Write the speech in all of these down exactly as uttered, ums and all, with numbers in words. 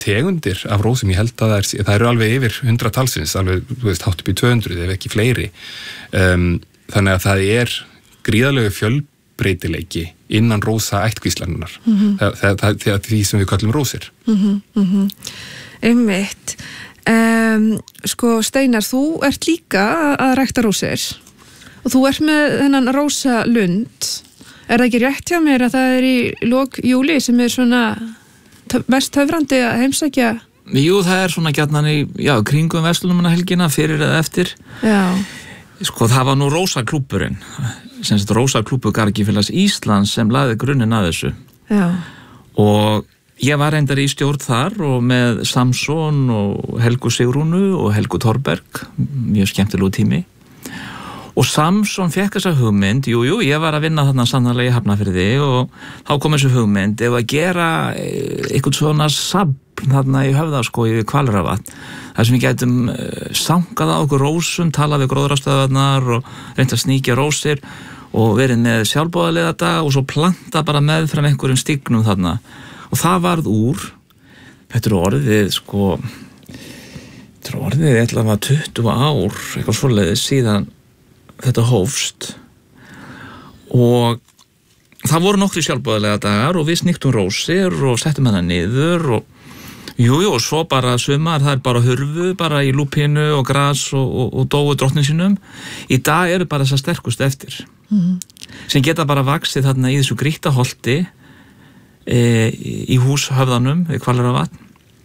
tegundir af rósum, ég held að það, er, það eru alveg yfir hundrað talsins, alveg, þú veist, hátt upp í tvö hundruð ef ekki fleiri. Um, þannig að það er gríðarlegu fjölbreytileiki innan rósa ættkvíslarinnar. Mm-hmm. það, það, það, það er því sem við kallum rósir. Mm-hmm, mm-hmm. Einmitt. Um, sko, Steinar, þú ert líka að rækta rósir og þú ert með þennan rósa lund. Er það ekki rétt hjá mér að það er í lok júli sem er svona mest töfrandi að heimsækja? Jú, það er svona gjarnan í, já, kringum verslunarmannahelgina fyrir eða eftir. Já. Sko, það var nú Rósaklúbburinn, sem sagt Rósaklúbbur Garðyrkjufélags Íslands sem lagði grunninn að þessu. Já. Og ég var reyndar í stjórn þar og með Samson og Helgu Sigrúnu og Helgu Thorberg, mjög skemmtilegu tími. Og Samson fekk þessa hugmynd, jú, jú, ég var að vinna þarna sannarlega í Hafnarfirði og þá kom þessu hugmynd ef að gera eitthvað svona safn þarna í Höfðaskógi við Hvalrafvatn, þar sem við gætum sangað á okkur rósum, talað við gróðrastöðvarnar og reynt að sníkja rósir og verið með sjálfboðaliða daga og svo planta bara meðfram einhverjum stígnum þarna. Og það varð úr, þetta er orðið, sko, þetta er orðið eitthvað tuttugu ár, eitthvað svoleiðis síðan þetta hófst og það voru nokkri sjálfboðalega dagar og við sníktum rósir og settum hana niður og jú, jú, og svo bara sumar, það er bara hurfu, bara í lúpínu og gras og, og, og dóu drottnin sínum. Í dag eru bara þessar sterkustu eftir mm-hmm. sem geta bara vaxið þarna í þessu grýttaholti e, í húshöfðanum við Hvalrafvatn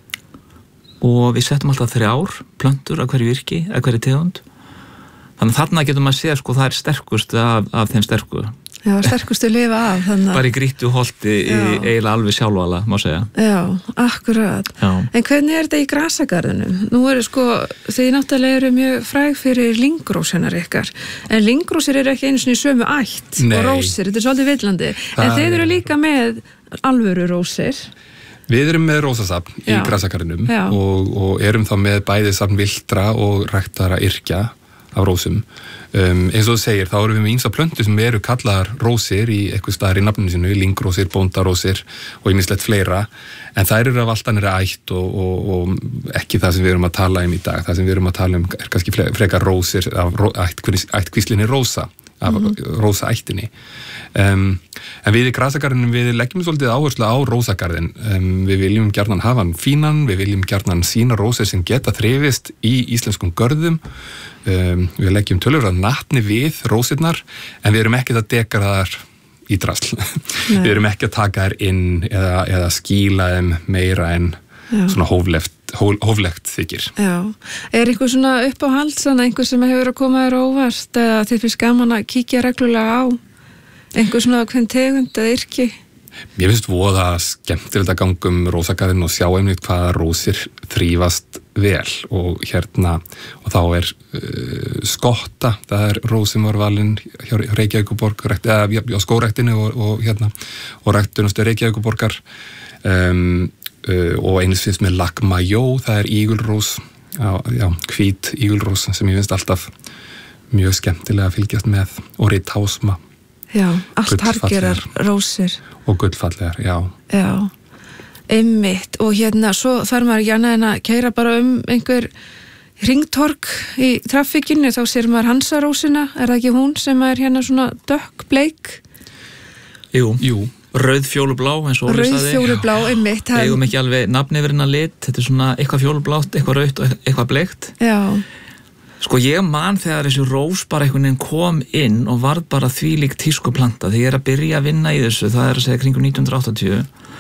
og við settum alltaf þrjár plöntur af hverju virki, af hverju tegund. Þannig að þarna getur maður að segja, sko, það er sterkust af, af þeim sterku. Já, sterkustu lifa af. Þannig... Bara í grýttu holti í eiginlega alveg sjálfvala, má segja. Já, akkurat. Já. En hvernig er þetta í grasagarðinum? Nú eru sko, þið náttúrulega eru mjög fræg fyrir lyngrósina ykkar. En lyngrósir eru ekki einu sinni í sömu ætt Nei. Og rósir, þetta er svolítið villandi. Það en þeir eru líka með alvöru rósir. Við erum með rósasafn í grasagarðinum og, og erum þá með bæði safn villtra og ræktara yrkja af rósum. Um, eins og þú segir, þá erum við með ýmsa plöntur sem eru kallaðar rósir í eitthvað staðar í nafninu sínu, lyngrósir, bóndarósir og ýmislegt fleira, en þær eru af allt annarri ætt og, og, og ekki það sem við erum að tala um í dag. Það sem við erum að tala um er kannski frekar rósir af ró, ætt, ættkvíslinni rósa, af mm-hmm. rósa ættinni. Um, en við í grasagarðinum við leggjum svolítið áherslu á rósagarðin. Um, við viljum gjarnan hafa hann fínan, við viljum gjarnan sína rósir sem geta þrifist í íslenskum görðum. Um, við leggjum tölur að natni við rósirnar, en við erum ekki að dekara þar í drasl. Við erum ekki að taka þær inn eða, eða skýla þeim meira en Já. Svona hóflegt, hó, hóflegt þykir. Já. Er einhver svona uppáhald, svona einhver sem hefur að koma þér óvart eða þið finnst gaman að kíkja reglulega á einhver svona hvern tegund eða yrki? Mér finnst voða skemmtilegt að ganga um rósagarðin og sjá einmitt hvaða rósir þrífast vel og hérna, og þá er uh, skotta, það er rós sem var valinn hjá Reykjavíkurborg, eða á skógræktinu og, og hérna, og ræktunarstöð Reykjavíkurborgar um, uh, og eins finnst með Lakmajó, það er ígulrós, já, já, hvít ígulrós sem ég finnst alltaf mjög skemmtilega að fylgjast með og Ritthásma. Já, allt hargerar rósir. Og gullfallegar, já. Já, einmitt. Og hérna, svo þarf maður ekki annað en að keyra bara um einhver hringtorg í traffíkinni, þá sér maður Hansarósina, er það ekki hún sem er hérna svona dökkbleik? Jú, Jú. Rauð fjólublá, eins og Óli sagði. Rauð fjólublá, einmitt. Það eigum ekki alveg nafn yfir hennar lit, þetta er svona eitthvað fjólublátt, eitthvað rautt og eitthvað bleikt. Já. Sko ég man þegar þessi rós bara einhvern veginn kom inn og varð bara þvílík tískuplanta. Þegar ég er að byrja að vinna í þessu, það er að segja kringum nítján hundruð áttatíu,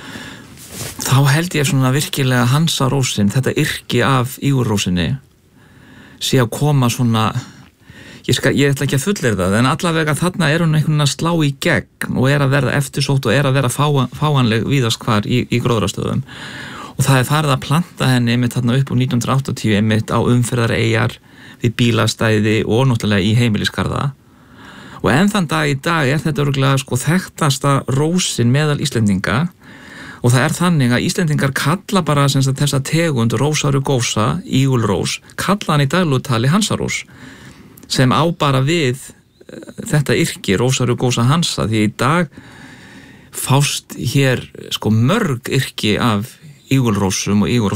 þá held ég svona virkilega Hansarósin, þetta yrki af ígulrósinni, sé að koma svona, ég, skal, ég ætla ekki að fullera það, en allavega þarna er hún einhvern veginn að slá í gegn og er að verða eftirsótt og er að vera fá, fáanleg víðast hvar í, í gróðrastöðum. Og það er farið að planta henni einmitt þarna upp úr nítján hundruð áttatíu einmitt á umferðareyjar, við bílastæði og náttúrulega í heimilisgarða. Og enn þann dag í dag er þetta örugglega sko þekktasta rósin meðal Íslendinga og það er þannig að Íslendingar kalla bara sem sagt þessa tegund rósarugósa, ígulrós, kalla hann í daglutali Hansarós sem á bara við þetta yrki rósarugósa Hansa því í dag fást hér sko mörg yrki af ígulrósum og ígulrósum